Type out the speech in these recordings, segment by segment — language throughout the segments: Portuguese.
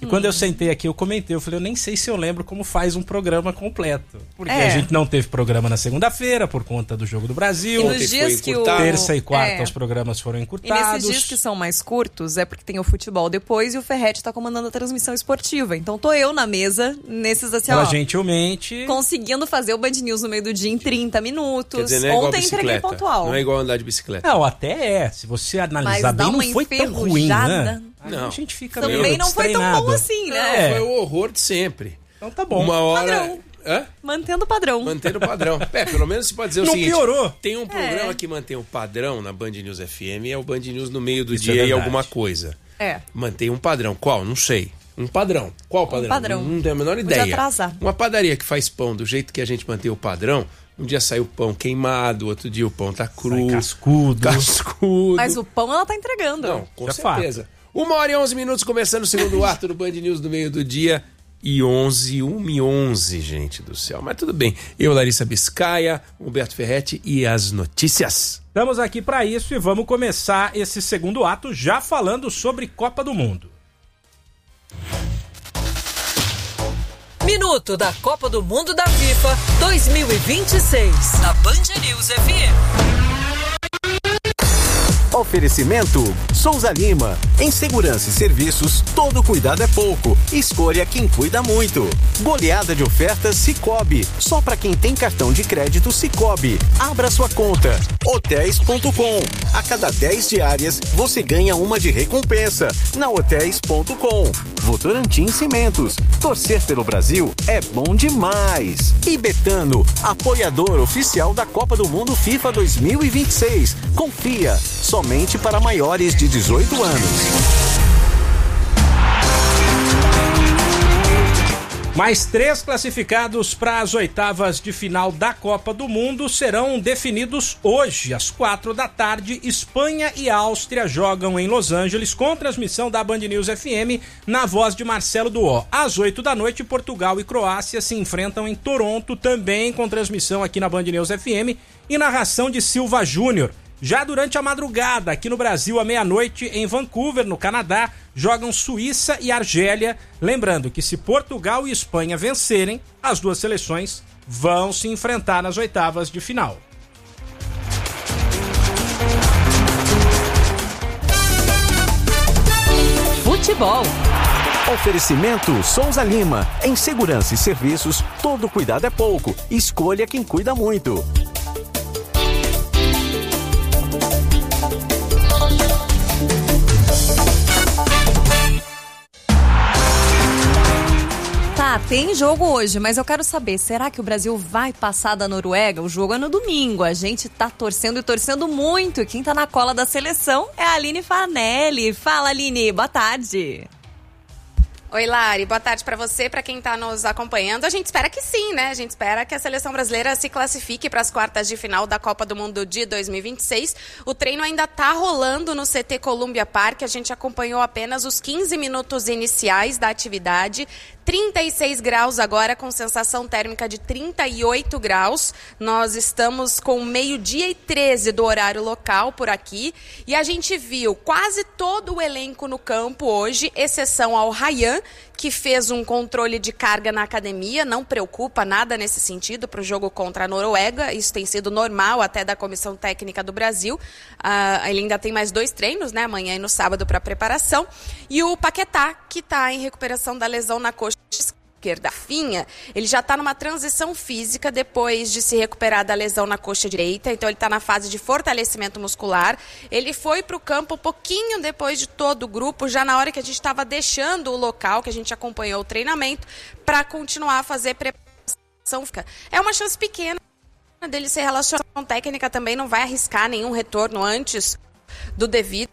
quando eu sentei aqui, eu comentei, eu falei, eu nem sei se eu lembro como faz um programa completo. Porque a gente não teve programa na segunda-feira, por conta do Jogo do Brasil. E nos dias que terça e quarta os programas foram encurtados. E nesses dias que são mais curtos, é porque tem o futebol depois e o Ferretti tá comandando a transmissão esportiva. Então tô eu na mesa, nesses assim, ela gentilmente conseguindo fazer o Band News no meio do dia em 30 minutos. Quer dizer, não é Ontem entreguei pontual. Não é igual andar de bicicleta. Não, até é. Se você analisar bem, não foi tão ruim, né? Não. A gente fica também meio não foi tão bom assim, né? Foi o horror de sempre. Então tá bom. Uma hora... Padrão. Mantendo o padrão. Mantendo o padrão. Pelo menos se pode dizer o seguinte. Não piorou. Tem um programa que mantém o padrão na Band News FM, é o Band News no meio do Isso dia é e alguma coisa. Mantém um padrão. Qual? Não sei. Um padrão. Qual padrão? Padrão. Não tenho a menor ideia. Podia atrasar. Uma padaria que faz pão do jeito que a gente mantém o padrão, um dia sai o pão queimado, outro dia o pão tá cru. Cascudo. Mas o pão ela tá entregando. Não, com certeza. 1h11, começando o segundo ato do Band News no meio do dia. E 1h11, gente do céu. Mas tudo bem. Eu, Larissa Biscaia, Humberto Ferretti e as notícias. Estamos aqui para isso e vamos começar esse segundo ato já falando sobre Copa do Mundo. Minuto da Copa do Mundo da FIFA 2026, na Band News FM. Oferecimento Souza Lima. Em segurança e serviços, todo cuidado é pouco. Escolha quem cuida muito. Goleada de ofertas Sicoob. Só para quem tem cartão de crédito Sicoob. Abra sua conta. Hotéis.com. A cada 10 diárias, você ganha uma de recompensa. Na Hotéis.com. Votorantim Cimentos. Torcer pelo Brasil é bom demais. E Betano, apoiador oficial da Copa do Mundo FIFA 2026. Confia. Somente para maiores de 18 anos. Mais 3 classificados para as oitavas de final da Copa do Mundo serão definidos hoje, às 4 da tarde. Espanha e Áustria jogam em Los Angeles com transmissão da Band News FM na voz de Marcelo Duó. Às 8 da noite, Portugal e Croácia se enfrentam em Toronto, também com transmissão aqui na Band News FM e narração de Silva Júnior. Já durante a madrugada, aqui no Brasil, à meia-noite, em Vancouver, no Canadá, jogam Suíça e Argélia. Lembrando que se Portugal e Espanha vencerem, as duas seleções vão se enfrentar nas oitavas de final. Futebol. Oferecimento Souza Lima. Em segurança e serviços, todo cuidado é pouco. Escolha quem cuida muito. Tem jogo hoje, mas eu quero saber, será que o Brasil vai passar da Noruega? O jogo é no domingo, a gente tá torcendo e torcendo muito. Quem tá na cola da seleção é a Aline Fanelli. Fala, Aline, boa tarde. Oi, Lari, boa tarde para você, para quem está nos acompanhando. A gente espera que sim, né? A gente espera que a seleção brasileira se classifique para as quartas de final da Copa do Mundo de 2026. O treino ainda está rolando no CT Columbia Park. A gente acompanhou apenas os 15 minutos iniciais da atividade. 36 graus agora, com sensação térmica de 38 graus. Nós estamos com 12:13 do horário local por aqui. E a gente viu quase todo o elenco no campo hoje, exceção ao Ryan, que fez um controle de carga na academia. Não preocupa nada nesse sentido para o jogo contra a Noruega. Isso tem sido normal até da Comissão Técnica do Brasil. Ele ainda tem mais 2 treinos, né? Amanhã e no sábado para preparação. E o Paquetá, que está em recuperação da lesão na coxa esquerda. Finha, ele já está numa transição física depois de se recuperar da lesão na coxa direita, então ele está na fase de fortalecimento muscular. Ele foi para o campo um pouquinho depois de todo o grupo, já na hora que a gente estava deixando o local, que a gente acompanhou o treinamento, para continuar a fazer preparação. É uma chance pequena dele ser relacionado com técnica, também não vai arriscar nenhum retorno antes do devido.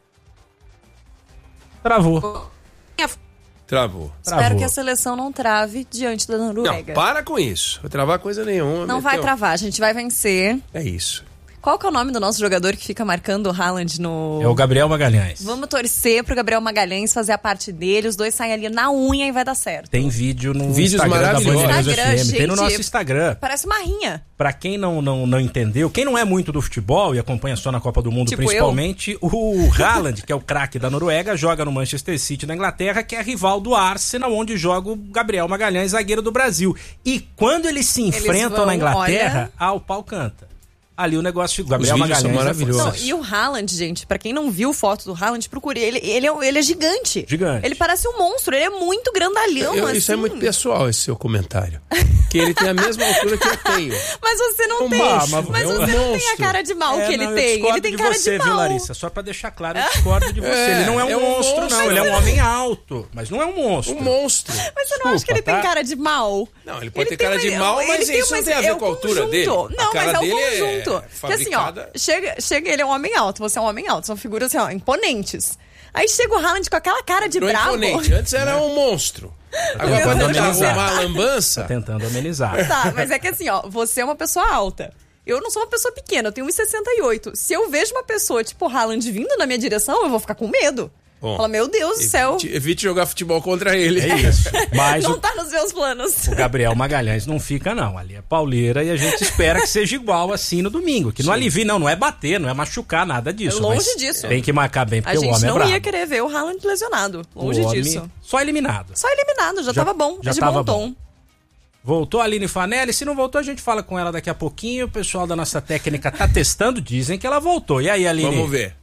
Travou. Espero que a seleção não trave diante da Noruega. Não, para com isso. Vai travar coisa nenhuma. Não vai travar, a gente vai vencer. É isso. Qual que é o nome do nosso jogador que fica marcando o Haaland no... É o Gabriel Magalhães. Vamos torcer pro Gabriel Magalhães fazer a parte dele, os dois saem ali na unha e vai dar certo. Tem vídeo no Vídeos Instagram da Band maravilhosos. News FM. Gente, tem no nosso Instagram. Parece uma rinha. Pra quem não entendeu, quem não é muito do futebol e acompanha só na Copa do Mundo, Tipo principalmente, o Haaland, que é o craque da Noruega, joga no Manchester City na Inglaterra, que é rival do Arsenal, onde joga o Gabriel Magalhães, zagueiro do Brasil. E quando eles se enfrentam na Inglaterra, o pau canta. Ali o negócio ficou. Gabriel vídeos Magalhães são maravilhosos. Não, e o Haaland, gente, pra quem não viu foto do Haaland, procure ele. Ele é gigante. Gigante. Ele parece um monstro, ele é muito grandalhão, assim. Isso é muito pessoal, esse seu comentário. Que ele tem a mesma altura que eu tenho. Mas você não tem. Mas Mas você não tem a cara de mal que ele tem. Ele tem cara de mal. Viu, Larissa? Só pra deixar claro, eu discordo de você. Ele não é um monstro, não. Ele é um homem alto, mas não é um monstro. Um monstro. Mas você não acha que ele tem cara de mal? Não, ele pode ter cara de mal, mas isso não tem a ver com a altura dele. Não, mas é o conjunto. Porque Porque assim, ó, chega, ele é um homem alto, você é um homem alto, são figuras assim, ó, imponentes. Aí chega o Haaland com aquela cara de bravo. Imponente. Antes era um monstro. Agora quando tá uma lambança. Tá tentando amenizar. Tá, mas é que assim, ó, você é uma pessoa alta. Eu não sou uma pessoa pequena, eu tenho 1,68. Se eu vejo uma pessoa tipo Haaland vindo na minha direção, eu vou ficar com medo. Bom, fala, meu Deus do céu. Evite jogar futebol contra ele. É isso. Mas não tá nos meus planos. O Gabriel Magalhães não fica, não. Ali é pauleira e a gente espera que seja igual assim no domingo. Que não alivie, não é bater, não é machucar, nada disso. É longe disso. Tem que marcar bem, porque o homem é bravo. A gente não ia querer ver o Haaland lesionado. Longe disso. Só eliminado. Só eliminado, já tava bom. Já de tava bom tom. Voltou a Aline Fanelli, se não voltou a gente fala com ela daqui a pouquinho. O pessoal da nossa técnica tá testando, dizem que ela voltou. E aí, Aline? Vamos ver.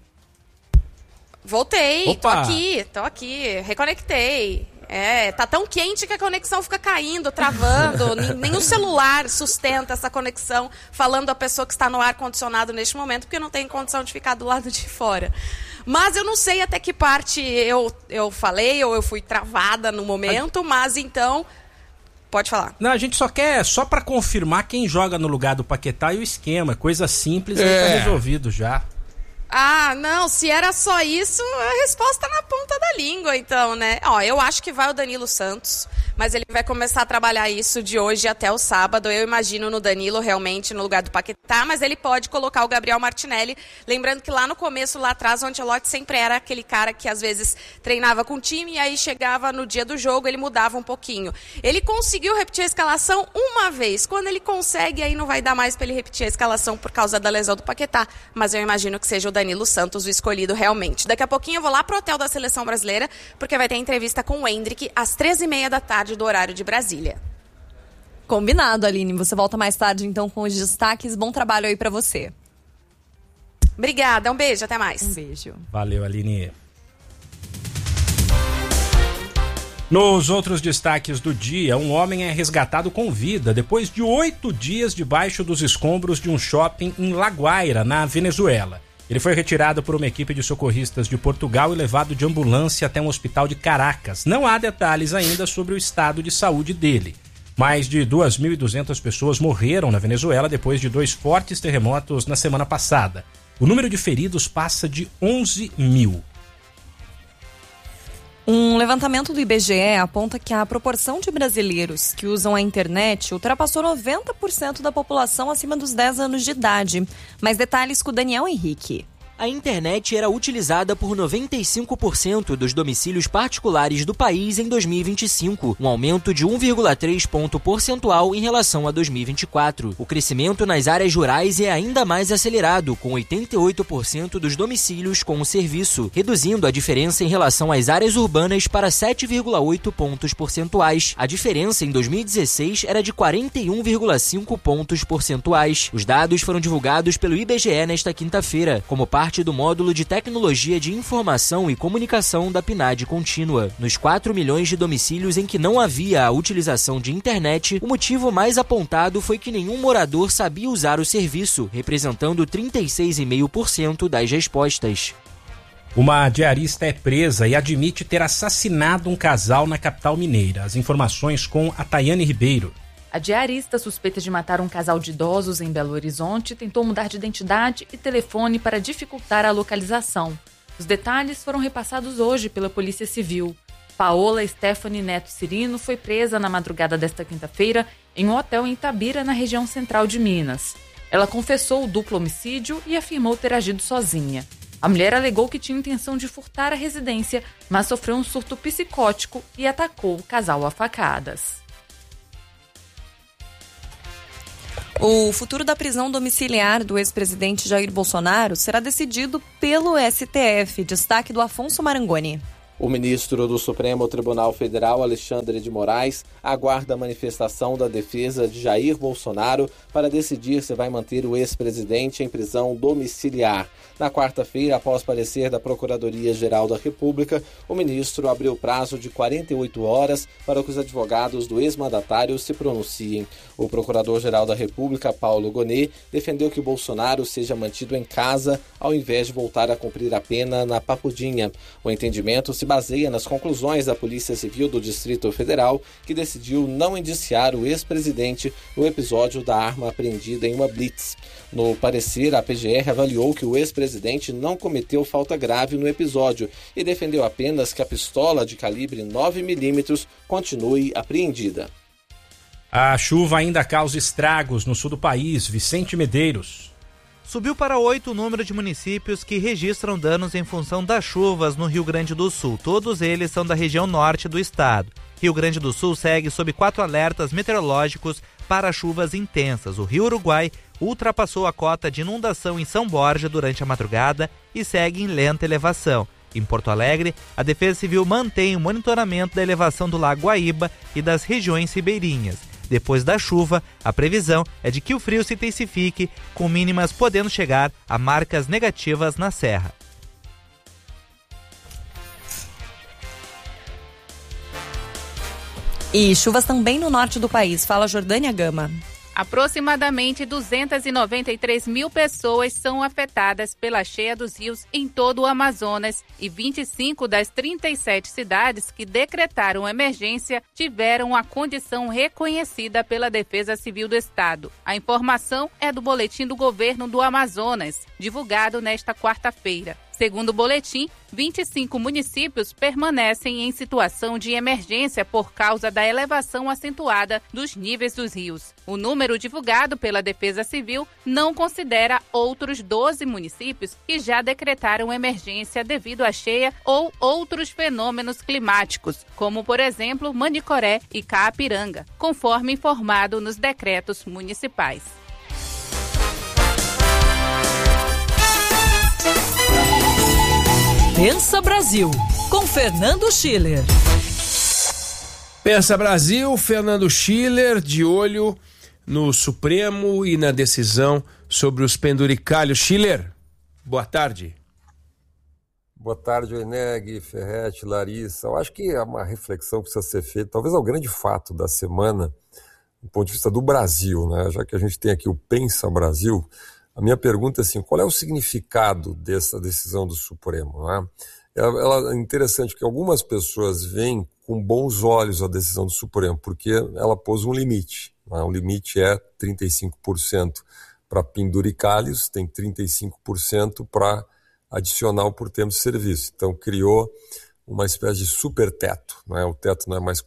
Voltei, Opa. tô aqui, reconectei. Tá tão quente que a conexão fica caindo, travando. Nenhum celular sustenta essa conexão, falando a pessoa que está no ar-condicionado neste momento, porque não tem condição de ficar do lado de fora. Mas eu não sei até que parte eu falei ou eu fui travada no momento, mas então... Pode falar. Não, a gente só pra confirmar quem joga no lugar do Paquetá e o esquema. Coisa simples, aí tá resolvido já. Ah, não, se era só isso, a resposta na ponta da língua, então, né? Ó, eu acho que vai o Danilo Santos, mas ele vai começar a trabalhar isso de hoje até o sábado. Eu imagino no Danilo realmente no lugar do Paquetá, mas ele pode colocar o Gabriel Martinelli. Lembrando que lá no começo, lá atrás, o Ancelotti sempre era aquele cara que às vezes treinava com o time e aí chegava no dia do jogo, ele mudava um pouquinho. Ele conseguiu repetir a escalação uma vez. Quando ele consegue, aí não vai dar mais pra ele repetir a escalação por causa da lesão do Paquetá, mas eu imagino que seja o Danilo Santos o escolhido realmente. Daqui a pouquinho eu vou lá pro hotel da Seleção Brasileira, porque vai ter entrevista com o Endrick às 13h30 da tarde do horário de Brasília. Combinado, Aline. Você volta mais tarde, então, com os destaques. Bom trabalho aí pra você. Obrigada, um beijo, até mais. Um beijo. Valeu, Aline. Nos outros destaques do dia, um homem é resgatado com vida depois de 8 dias debaixo dos escombros de um shopping em La Guaira, na Venezuela. Ele foi retirado por uma equipe de socorristas de Portugal e levado de ambulância até um hospital de Caracas. Não há detalhes ainda sobre o estado de saúde dele. Mais de 2.200 pessoas morreram na Venezuela depois de 2 fortes terremotos na semana passada. O número de feridos passa de 11 mil. Um levantamento do IBGE aponta que a proporção de brasileiros que usam a internet ultrapassou 90% da população acima dos 10 anos de idade. Mais detalhes com o Daniel Henrique. A internet era utilizada por 95% dos domicílios particulares do país em 2025, um aumento de 1,3 ponto percentual em relação a 2024. O crescimento nas áreas rurais é ainda mais acelerado, com 88% dos domicílios com o serviço, reduzindo a diferença em relação às áreas urbanas para 7,8 pontos percentuais. A diferença em 2016 era de 41,5 pontos percentuais. Os dados foram divulgados pelo IBGE nesta quinta-feira, como parte do módulo de Tecnologia de Informação e Comunicação da PNAD contínua. Nos 4 milhões de domicílios em que não havia a utilização de internet, o motivo mais apontado foi que nenhum morador sabia usar o serviço, representando 36,5% das respostas. Uma diarista é presa e admite ter assassinado um casal na capital mineira. As informações com a Tayane Ribeiro. A diarista, suspeita de matar um casal de idosos em Belo Horizonte, tentou mudar de identidade e telefone para dificultar a localização. Os detalhes foram repassados hoje pela Polícia Civil. Paola Stephanie Neto Cirino foi presa na madrugada desta quinta-feira em um hotel em Itabira, na região central de Minas. Ela confessou o duplo homicídio e afirmou ter agido sozinha. A mulher alegou que tinha intenção de furtar a residência, mas sofreu um surto psicótico e atacou o casal a facadas. O futuro da prisão domiciliar do ex-presidente Jair Bolsonaro será decidido pelo STF. Destaque do Afonso Marangoni. O ministro do Supremo Tribunal Federal, Alexandre de Moraes, aguarda a manifestação da defesa de Jair Bolsonaro para decidir se vai manter o ex-presidente em prisão domiciliar. Na quarta-feira, após parecer da Procuradoria-Geral da República, o ministro abriu prazo de 48 horas para que os advogados do ex-mandatário se pronunciem. O Procurador-Geral da República, Paulo Gonet, defendeu que Bolsonaro seja mantido em casa ao invés de voltar a cumprir a pena na Papudinha. O entendimento se baseia nas conclusões da Polícia Civil do Distrito Federal, que decidiu não indiciar o ex-presidente no episódio da arma apreendida em uma blitz. No parecer, a PGR avaliou que o ex-presidente não cometeu falta grave no episódio e defendeu apenas que a pistola de calibre 9mm continue apreendida. A chuva ainda causa estragos no sul do país. Vicente Medeiros. Subiu para 8 o número de municípios que registram danos em função das chuvas no Rio Grande do Sul. Todos eles são da região norte do estado. Rio Grande do Sul segue sob 4 alertas meteorológicos para chuvas intensas. O Rio Uruguai ultrapassou a cota de inundação em São Borja durante a madrugada e segue em lenta elevação. Em Porto Alegre, a Defesa Civil mantém o monitoramento da elevação do Lago Guaíba e das regiões ribeirinhas. Depois da chuva, a previsão é de que o frio se intensifique, com mínimas podendo chegar a marcas negativas na Serra. E chuvas também no norte do país. Fala Jordânia Gama. Aproximadamente 293 mil pessoas são afetadas pela cheia dos rios em todo o Amazonas e 25 das 37 cidades que decretaram emergência tiveram a condição reconhecida pela Defesa Civil do Estado. A informação é do Boletim do Governo do Amazonas, divulgado nesta quarta-feira. Segundo o boletim, 25 municípios permanecem em situação de emergência por causa da elevação acentuada dos níveis dos rios. O número divulgado pela Defesa Civil não considera outros 12 municípios que já decretaram emergência devido à cheia ou outros fenômenos climáticos, como, por exemplo, Manicoré e Caapiranga, conforme informado nos decretos municipais. Pensa Brasil, com Fernando Schiller. Pensa Brasil, Fernando Schiller, de olho no Supremo e na decisão sobre os penduricalhos. Schiller, boa tarde. Boa tarde, Oineg, Ferretti, Larissa. Eu acho que é uma reflexão que precisa ser feita, talvez é o grande fato da semana, do ponto de vista do Brasil, né? Já que a gente tem aqui o Pensa Brasil. A minha pergunta é assim, qual é o significado dessa decisão do Supremo? Né? Ela é interessante que algumas pessoas veem com bons olhos a decisão do Supremo, porque ela pôs um limite. Né? O limite é 35% para penduricalhos, tem 35% para adicional por tempo de serviço. Então criou uma espécie de super teto. Né? O teto não é mais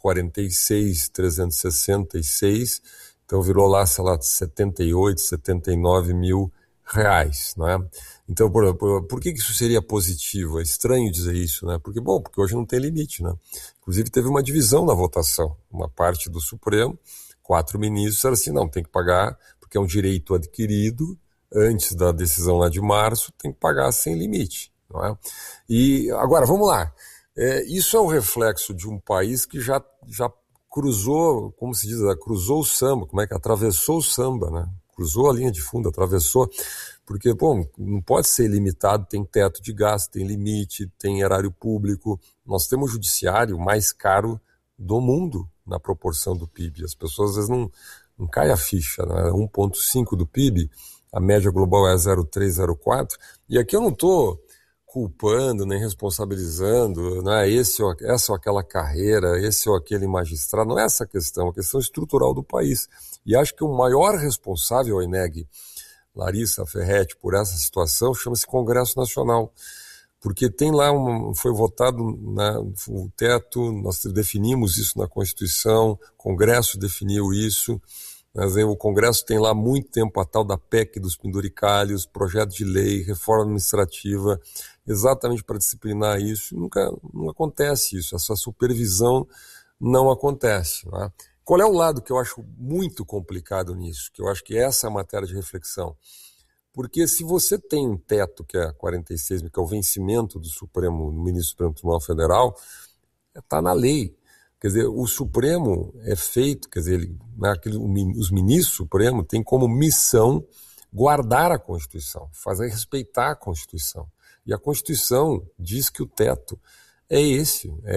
46.366, então virou lá, sei lá, 78, 79 mil reais, não é? Então, por que isso seria positivo? É estranho dizer isso, né? Porque hoje não tem limite, né? Inclusive teve uma divisão na votação. Uma parte do Supremo, 4 ministros, disseram assim, não, tem que pagar, porque é um direito adquirido, antes da decisão lá de março, tem que pagar sem limite, não é? E agora, vamos lá. Isso é um reflexo de um país que já cruzou, como se diz, cruzou o samba, atravessou o samba, né? Cruzou a linha de fundo, atravessou, porque, não pode ser ilimitado, tem teto de gasto, tem limite, tem erário público. Nós temos o judiciário mais caro do mundo na proporção do PIB. As pessoas às vezes não caem a ficha, né? 1,5 do PIB, a média global é 0,3, 0,4, e aqui eu não estou culpando, nem responsabilizando, né? Essa ou aquela carreira, esse ou aquele magistrado, não é essa a questão estrutural do país. E acho que o maior responsável, Oineg, Larissa, Ferretti, por essa situação, chama-se Congresso Nacional. Porque tem lá, foi votado o teto, nós definimos isso na Constituição, o Congresso definiu isso, Mas o Congresso tem lá há muito tempo a tal da PEC dos penduricalhos, projeto de lei, reforma administrativa, exatamente para disciplinar isso. Não acontece isso, essa supervisão não acontece. Né? Qual é o lado que eu acho muito complicado nisso? Que eu acho que essa é a matéria de reflexão. Porque se você tem um teto, que é 46 mil, que é o vencimento do ministro do Supremo Tribunal Federal, está na lei. Quer dizer, o Supremo é feito, quer dizer, os ministros Supremos têm como missão guardar a Constituição, fazer respeitar a Constituição. E a Constituição diz que o teto é esse, é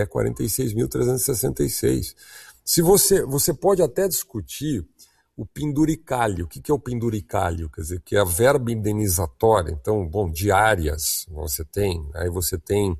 46.366. Se você pode até discutir o penduricalho. O que é o penduricalho? Quer dizer, que é a verba indenizatória. Então, diárias você tem, aí você tem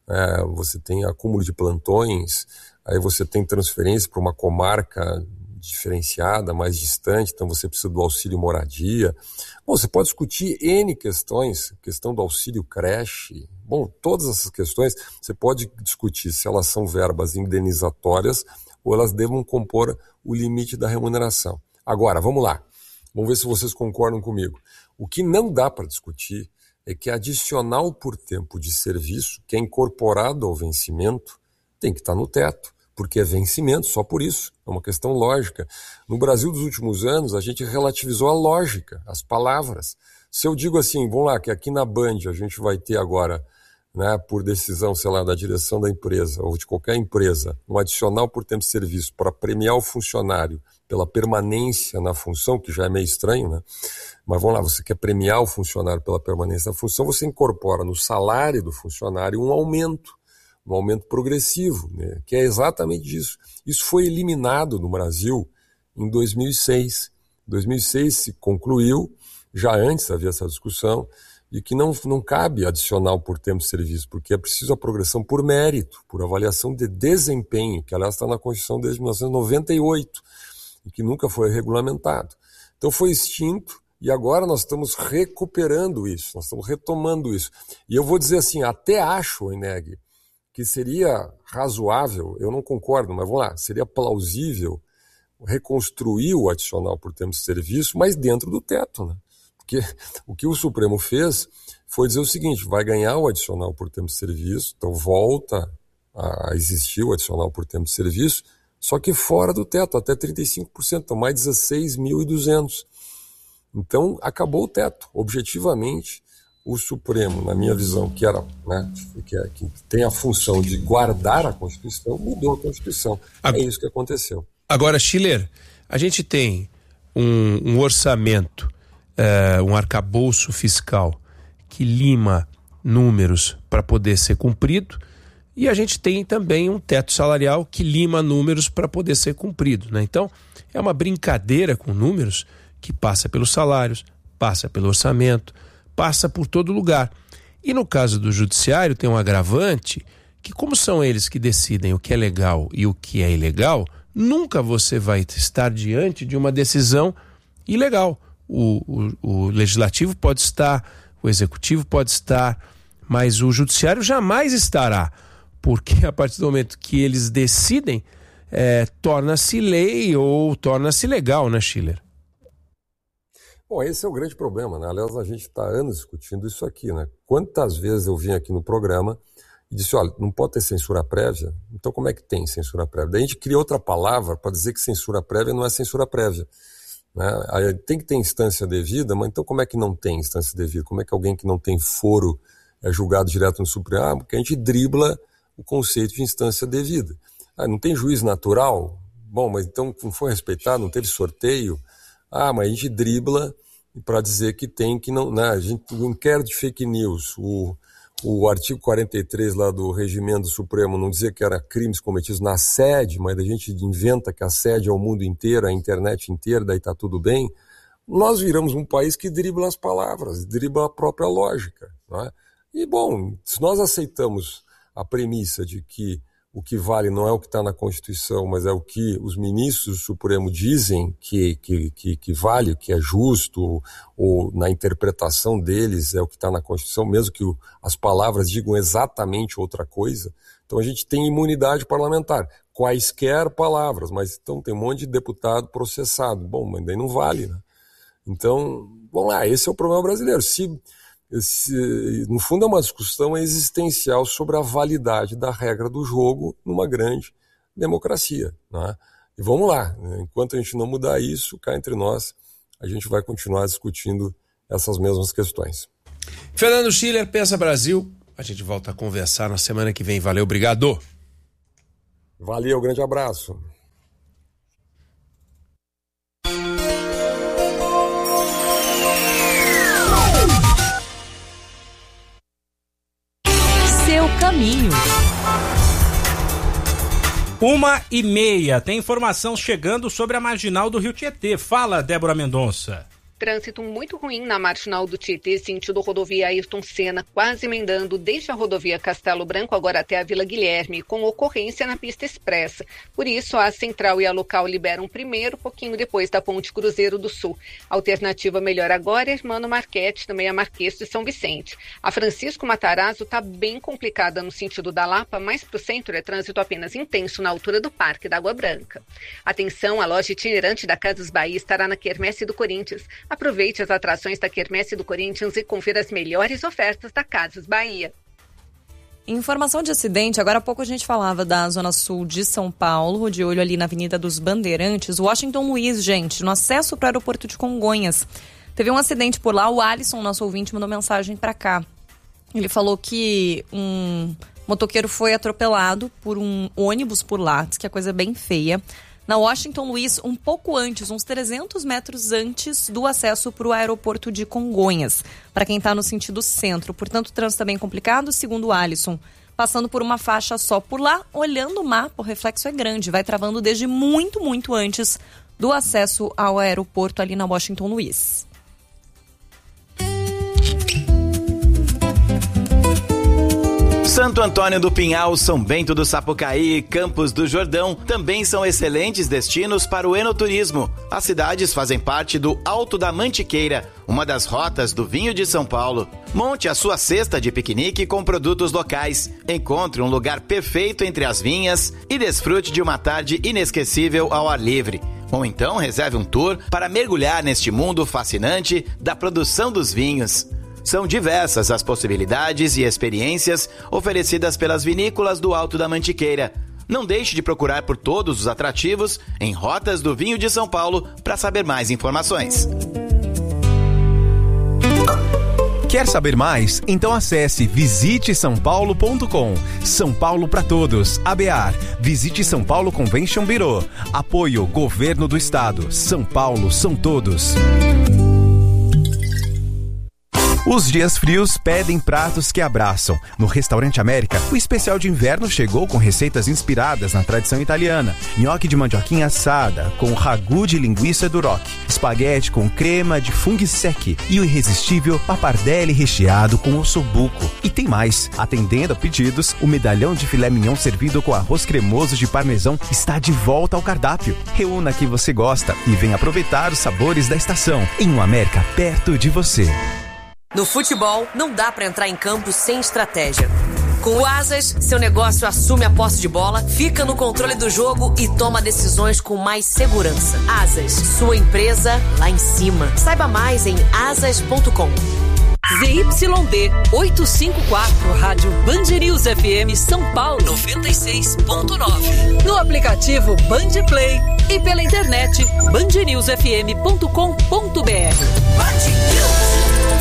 acúmulo de plantões, aí você tem transferência para uma comarca diferenciada, mais distante, então você precisa do auxílio moradia. Bom, você pode discutir N questões, questão do auxílio creche. Bom, todas essas questões você pode discutir se elas são verbas indenizatórias ou elas devam compor o limite da remuneração. Agora, vamos lá. Vamos ver se vocês concordam comigo. O que não dá para discutir é que adicional por tempo de serviço, que é incorporado ao vencimento, tem que estar no teto, porque é vencimento, só por isso. É uma questão lógica. No Brasil dos últimos anos, a gente relativizou a lógica, as palavras. Se eu digo assim, vamos lá, que aqui na Band a gente vai ter agora, né, por decisão, sei lá, da direção da empresa ou de qualquer empresa, um adicional por tempo de serviço para premiar o funcionário pela permanência na função, que já é meio estranho, né? Mas vamos lá, você quer premiar o funcionário pela permanência na função, você incorpora no salário do funcionário um aumento progressivo, né? Que é exatamente isso. Isso foi eliminado no Brasil em 2006. Em 2006 se concluiu, já antes havia essa discussão, de que não cabe adicional por tempo de serviço, porque é preciso a progressão por mérito, por avaliação de desempenho, que aliás está na Constituição desde 1998 e que nunca foi regulamentado. Então foi extinto e agora nós estamos recuperando isso, nós estamos retomando isso. E eu vou dizer assim, até acho, Eneg, que seria razoável, eu não concordo, mas vamos lá, seria plausível reconstruir o adicional por tempo de serviço, mas dentro do teto, né? Porque o que o Supremo fez foi dizer o seguinte, vai ganhar o adicional por tempo de serviço, então volta a existir o adicional por tempo de serviço, só que fora do teto, até 35%, então mais 16.200. Então acabou o teto. Objetivamente, o Supremo, na minha visão, que era, né, que tem a função de guardar a Constituição, mudou a Constituição. É isso que aconteceu. Agora, Schiller, a gente tem um orçamento, um arcabouço fiscal que lima números para poder ser cumprido, e a gente tem também um teto salarial que lima números para poder ser cumprido, né? Então, é uma brincadeira com números que passa pelos salários, passa pelo orçamento, passa por todo lugar. E no caso do judiciário tem um agravante que, como são eles que decidem o que é legal e o que é ilegal, nunca você vai estar diante de uma decisão ilegal. O legislativo pode estar, o executivo pode estar, mas o judiciário jamais estará, porque a partir do momento que eles decidem, torna-se lei ou torna-se legal, né, Schiller? Bom, esse é o grande problema, né? Aliás, a gente está anos discutindo isso aqui, né? Quantas vezes eu vim aqui no programa e disse, olha, não pode ter censura prévia, então como é que tem censura prévia? Daí a gente cria outra palavra para dizer que censura prévia não é censura prévia. Né? Aí tem que ter instância devida, mas então como é que não tem instância devida? Como é que alguém que não tem foro é julgado direto no Supremo? Ah, porque a gente dribla o conceito de instância devida. Ah, não tem juiz natural? Bom, mas então não foi respeitado, não teve sorteio? Ah, mas a gente dribla para dizer que tem que não... Né? A gente, o inquérito de fake news, o artigo 43 lá do Regimento do Supremo não dizia que era crimes cometidos na sede, mas a gente inventa que a sede é o mundo inteiro, a internet inteira, daí está tudo bem. Nós viramos um país que dribla as palavras, dribla a própria lógica. Não é? E, bom, se nós aceitamos a premissa de que o que vale não é o que está na Constituição, mas é o que os ministros do Supremo dizem que vale, que é justo, ou na interpretação deles é o que está na Constituição, mesmo que as palavras digam exatamente outra coisa. Então a gente tem imunidade parlamentar. quaisquer palavras, mas então tem um monte de deputado processado. Bom, mas daí não vale, né? Então, vamos lá, esse é o problema brasileiro. No fundo é uma discussão existencial sobre a validade da regra do jogo numa grande democracia, né? E vamos lá, enquanto a gente não mudar isso, cá entre nós, a gente vai continuar discutindo essas mesmas questões. Fernando Schiller, Pensa Brasil, a gente volta a conversar na semana que vem. Valeu, obrigado. Valeu, grande abraço. Seu caminho. 1h30, tem informação chegando sobre a marginal do Rio Tietê. Fala, Débora Mendonça. Trânsito muito ruim na marginal do Tietê, sentido rodovia Ayrton Senna, quase emendando desde a rodovia Castelo Branco agora até a Vila Guilherme, com ocorrência na pista expressa. Por isso, a central e a local liberam primeiro, pouquinho depois da Ponte Cruzeiro do Sul. A alternativa melhor agora é a Hermano Marchetti, também a Marquês de São Vicente. A Francisco Matarazzo está bem complicada no sentido da Lapa, mas para o centro é trânsito apenas intenso na altura do Parque da Água Branca. Atenção, a loja itinerante da Casas Bahia estará na Quermesse do Corinthians. Aproveite as atrações da Quermesse do Corinthians e confira as melhores ofertas da Casas Bahia. Informação de acidente, agora há pouco a gente falava da Zona Sul de São Paulo, de olho ali na Avenida dos Bandeirantes, Washington Luiz, gente, no acesso para o aeroporto de Congonhas. Teve um acidente por lá, o Alisson, nosso ouvinte, mandou mensagem para cá. Ele falou que um motoqueiro foi atropelado por um ônibus por lá, diz que a coisa é bem feia. Na Washington Luiz, um pouco antes, uns 300 metros antes do acesso para o aeroporto de Congonhas, para quem está no sentido centro. Portanto, o trânsito é bem complicado, segundo o Alisson. Passando por uma faixa só por lá, olhando o mapa, o reflexo é grande, vai travando desde muito, muito antes do acesso ao aeroporto ali na Washington Luiz. Santo Antônio do Pinhal, São Bento do Sapucaí e Campos do Jordão também são excelentes destinos para o enoturismo. As cidades fazem parte do Alto da Mantiqueira, uma das rotas do vinho de São Paulo. Monte a sua cesta de piquenique com produtos locais. Encontre um lugar perfeito entre as vinhas e desfrute de uma tarde inesquecível ao ar livre. Ou então reserve um tour para mergulhar neste mundo fascinante da produção dos vinhos. São diversas as possibilidades e experiências oferecidas pelas vinícolas do Alto da Mantiqueira. Não deixe de procurar por todos os atrativos em Rotas do Vinho de São Paulo para saber mais informações. Quer saber mais? Então acesse visitesaopaulo.com. São Paulo para todos. ABAR. Visite São Paulo Convention Bureau. Apoio Governo do Estado. São Paulo são todos. Os dias frios pedem pratos que abraçam. No Restaurante América, o especial de inverno chegou com receitas inspiradas na tradição italiana. Nhoque de mandioquinha assada, com ragu de linguiça duroc. Espaguete com crema de funghi secchi. E o irresistível pappardelle recheado com ossobuco. E tem mais. Atendendo a pedidos, o medalhão de filé mignon servido com arroz cremoso de parmesão está de volta ao cardápio. Reúna que você gosta e venha aproveitar os sabores da estação. Em um América perto de você. No futebol, não dá pra entrar em campo sem estratégia. Com o Asas, seu negócio assume a posse de bola, fica no controle do jogo e toma decisões com mais segurança. Asas, sua empresa lá em cima. Saiba mais em asas.com. ZYD 854, Rádio Band News FM São Paulo 96.9. No aplicativo Band Play e pela internet bandnewsfm.com.br. Band News.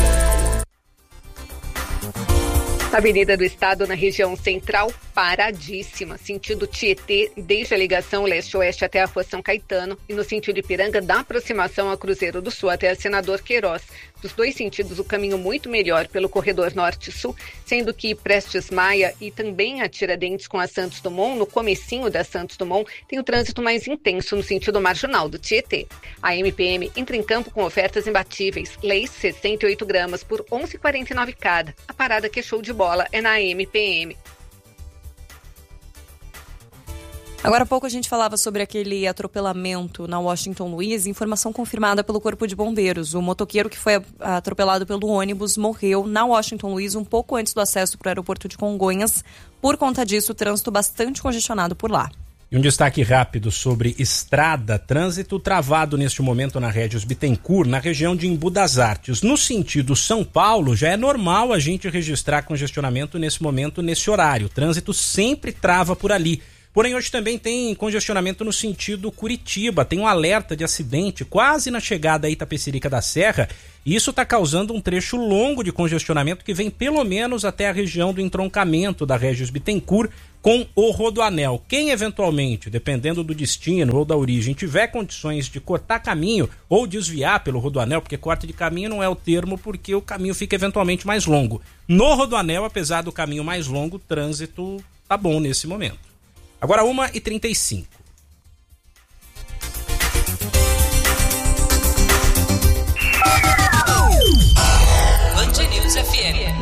Avenida do Estado na região central, paradíssima. Sentido Tietê, desde a ligação leste-oeste até a Rua São Caetano. E no sentido Ipiranga, da aproximação a Cruzeiro do Sul até a Senador Queiroz. Dos dois sentidos, o caminho muito melhor pelo corredor norte-sul, sendo que Prestes Maia e também a Tiradentes com a Santos Dumont, no comecinho da Santos Dumont, tem o trânsito mais intenso no sentido marginal do Tietê. A MPM entra em campo com ofertas imbatíveis. Leis 68 gramas por 11,49 cada. A parada que é show de bola é na MPM. Agora há pouco a gente falava sobre aquele atropelamento na Washington Luiz, informação confirmada pelo Corpo de Bombeiros. O motoqueiro que foi atropelado pelo ônibus morreu na Washington Luiz um pouco antes do acesso para o aeroporto de Congonhas. Por conta disso, o trânsito bastante congestionado por lá. E um destaque rápido sobre estrada, trânsito travado neste momento na Régis Bittencourt, na região de Embu das Artes. No sentido São Paulo, já é normal a gente registrar congestionamento nesse momento, nesse horário. O trânsito sempre trava por ali. Porém, hoje também tem congestionamento no sentido Curitiba. Tem um alerta de acidente quase na chegada a Itapecerica da Serra. E isso está causando um trecho longo de congestionamento que vem pelo menos até a região do entroncamento da Régis Bittencourt com o Rodoanel. Quem eventualmente, dependendo do destino ou da origem, tiver condições de cortar caminho ou desviar pelo Rodoanel, porque corte de caminho não é o termo, porque o caminho fica eventualmente mais longo. No Rodoanel, apesar do caminho mais longo, o trânsito tá bom nesse momento. Agora 1h35. Band News FM.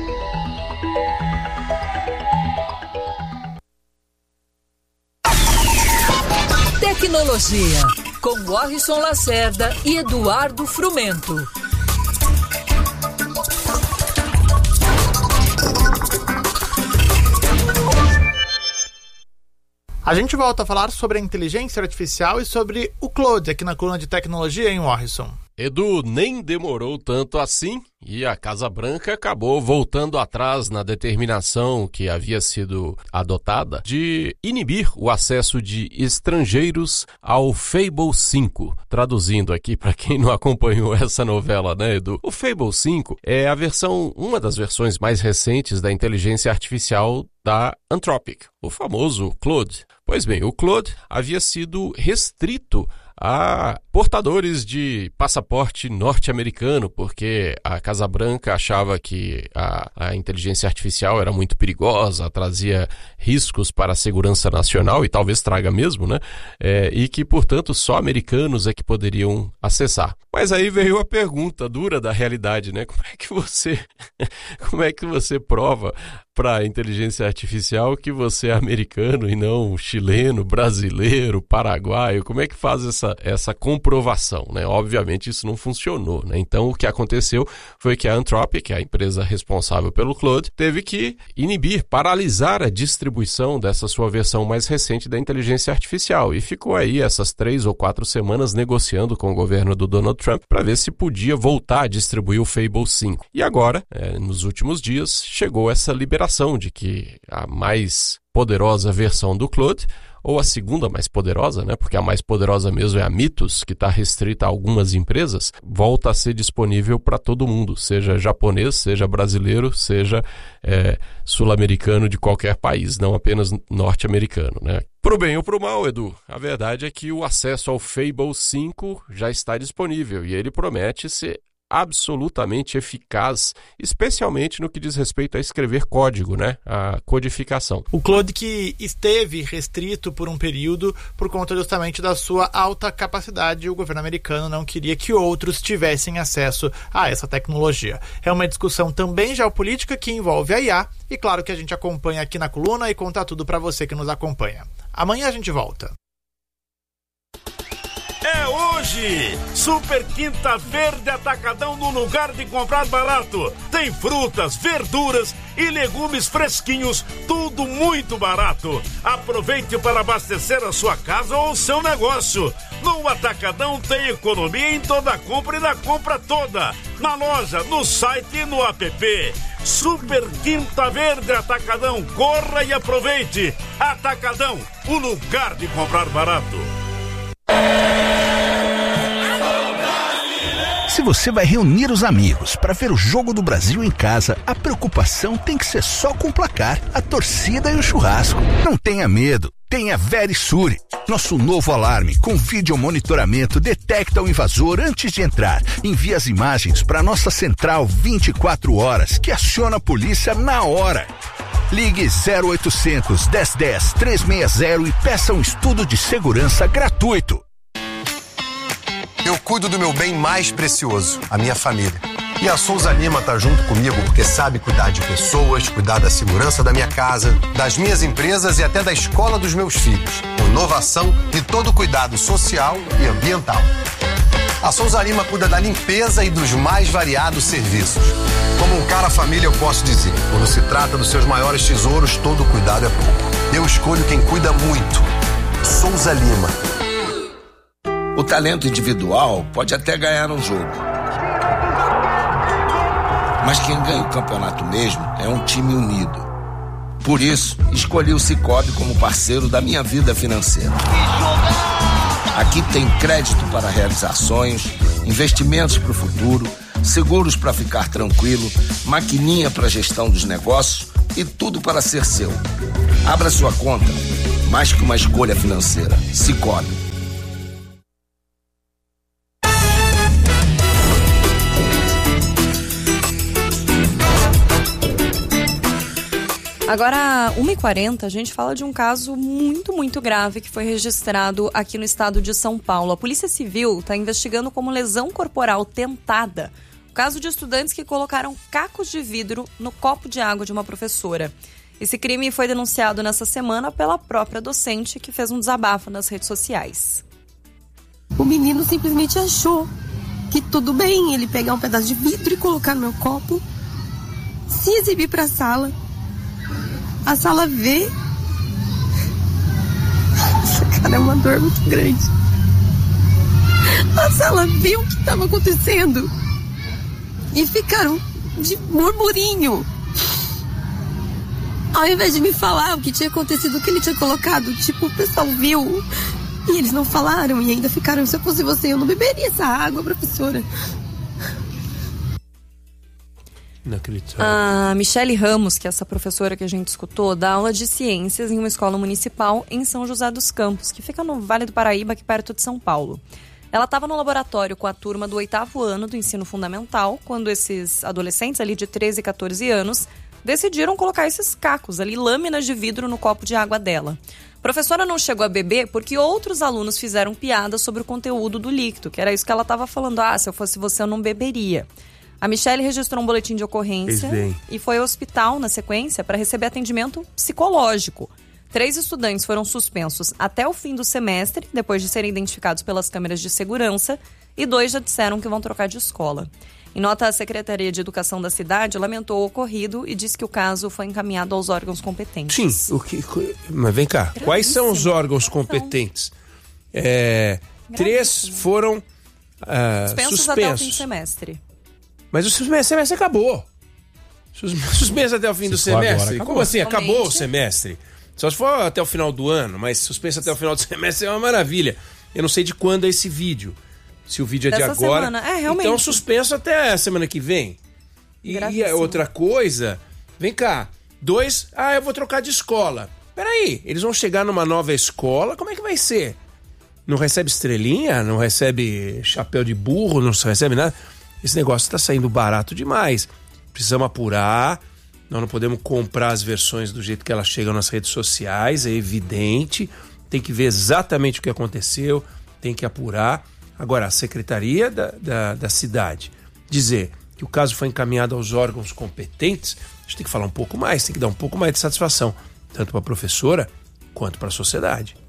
Tecnologia, com Warrison Lacerda e Eduardo Frumento. A gente volta a falar sobre a inteligência artificial e sobre o Claude aqui na coluna de tecnologia em Warrison. Edu, nem demorou tanto assim e a Casa Branca acabou voltando atrás na determinação que havia sido adotada de inibir o acesso de estrangeiros ao Fable 5. Traduzindo aqui para quem não acompanhou essa novela, né, Edu? O Fable 5 é uma das versões mais recentes da inteligência artificial da Anthropic, o famoso Claude. Pois bem, o Claude havia sido restrito a portadores de passaporte norte-americano, porque a Casa Branca achava que a inteligência artificial era muito perigosa, trazia riscos para a segurança nacional, e talvez traga mesmo, né? E que, portanto, só americanos é que poderiam acessar. Mas aí veio a pergunta dura da realidade, né? Como é que você prova para a inteligência artificial que você é americano e não chileno, brasileiro, paraguaio? Como é que faz essa comprovação, né? Obviamente isso não funcionou, né? Então o que aconteceu foi que a Anthropic, que é a empresa responsável pelo Claude, teve que inibir, paralisar a distribuição dessa sua versão mais recente da inteligência artificial, e ficou aí essas 3 ou 4 semanas negociando com o governo do Donald Trump para ver se podia voltar a distribuir o Fable 5. E agora, nos últimos dias, chegou essa liberação de que a mais poderosa versão do Claude, ou a segunda mais poderosa, né? Porque a mais poderosa mesmo é a Mythos, que está restrita a algumas empresas, volta a ser disponível para todo mundo, seja japonês, seja brasileiro, seja sul-americano de qualquer país, não apenas norte-americano, né? Pro bem ou pro mal, Edu, a verdade é que o acesso ao Fable 5 já está disponível e ele promete ser absolutamente eficaz, especialmente no que diz respeito a escrever código, né? A codificação. O Claude que esteve restrito por um período por conta justamente da sua alta capacidade, o governo americano não queria que outros tivessem acesso a essa tecnologia. É uma discussão também geopolítica que envolve a IA e claro que a gente acompanha aqui na coluna e conta tudo para você que nos acompanha. Amanhã a gente volta. É hoje! Super Quinta Verde Atacadão no lugar de comprar barato. Tem frutas, verduras e legumes fresquinhos, tudo muito barato. Aproveite para abastecer a sua casa ou o seu negócio. No Atacadão tem economia em toda compra e na compra toda. Na loja, no site e no app. Super Quinta Verde Atacadão, corra e aproveite. Atacadão, o lugar de comprar barato. Se você vai reunir os amigos para ver o Jogo do Brasil em casa, a preocupação tem que ser só com o placar, a torcida e o churrasco. Não tenha medo, tenha Verisure. Nosso novo alarme com vídeo monitoramento detecta o invasor antes de entrar. Envia as imagens para nossa central 24 horas, que aciona a polícia na hora. Ligue 0800 1010 360 e peça um estudo de segurança gratuito. Eu cuido do meu bem mais precioso, a minha família. E a Souza Lima tá junto comigo porque sabe cuidar de pessoas, cuidar da segurança da minha casa, das minhas empresas e até da escola dos meus filhos. Com inovação e todo cuidado social e ambiental. A Souza Lima cuida da limpeza e dos mais variados serviços. Como um cara família eu posso dizer, quando se trata dos seus maiores tesouros, todo cuidado é pouco. Eu escolho quem cuida muito. Souza Lima. O talento individual pode até ganhar um jogo. Mas quem ganha o campeonato mesmo é um time unido. Por isso, escolhi o Sicoob como parceiro da minha vida financeira. Aqui tem crédito para realizar sonhos, investimentos para o futuro, seguros para ficar tranquilo, maquininha para gestão dos negócios e tudo para ser seu. Abra sua conta, mais que uma escolha financeira. Sicoob. Agora, 1h40, a gente fala de um caso muito grave que foi registrado aqui no estado de São Paulo. A Polícia Civil está investigando como lesão corporal tentada o caso de estudantes que colocaram cacos de vidro no copo de água de uma professora. Esse crime foi denunciado nessa semana pela própria docente, que fez um desabafo nas redes sociais. O menino simplesmente achou que tudo bem ele pegar um pedaço de vidro e colocar no meu copo, se exibir para a sala vê. Essa cara é uma dor muito grande. A sala viu o que estava acontecendo e ficaram de murmurinho. Ao invés de me falar o que tinha acontecido, o que ele tinha colocado, tipo, o pessoal viu e eles não falaram e ainda ficaram, se eu fosse você, eu não beberia essa água, professora. A Michele Ramos, que é essa professora que a gente escutou, dá aula de ciências em uma escola municipal em São José dos Campos, que fica no Vale do Paraíba, aqui perto de São Paulo. Ela estava no laboratório com a turma do 8º ano do ensino fundamental, quando esses adolescentes ali de 13 e 14 anos decidiram colocar esses cacos ali, lâminas de vidro no copo de água dela. A professora não chegou a beber porque outros alunos fizeram piada sobre o conteúdo do líquido, que era isso que ela estava falando. Se eu fosse você, eu não beberia. A Michele registrou um boletim de ocorrência e foi ao hospital na sequência para receber atendimento psicológico. 3 estudantes foram suspensos até o fim do semestre, depois de serem identificados pelas câmeras de segurança, e 2 já disseram que vão trocar de escola. Em nota, a Secretaria de Educação da cidade lamentou o ocorrido e disse que o caso foi encaminhado aos órgãos competentes. Sim, mas vem cá, quais são os órgãos competentes? 3 foram suspensos até o fim do semestre. Mas o semestre acabou. Suspenso até o fim do semestre? Como assim? Acabou o semestre? Só se for até o final do ano, mas suspenso até o final do semestre é uma maravilha. Eu não sei de quando é esse vídeo. Se o vídeo é de agora. Realmente. Então suspenso até a semana que vem. E outra coisa, vem cá. 2, eu vou trocar de escola. Peraí, eles vão chegar numa nova escola, como é que vai ser? Não recebe estrelinha? Não recebe chapéu de burro? Não recebe nada? Esse negócio está saindo barato demais. Precisamos apurar. Nós não podemos comprar as versões do jeito que elas chegam nas redes sociais. É evidente. Tem que ver exatamente o que aconteceu. Tem que apurar. Agora, a Secretaria da cidade dizer que o caso foi encaminhado aos órgãos competentes, a gente tem que falar um pouco mais. Tem que dar um pouco mais de satisfação. Tanto para a professora quanto para a sociedade.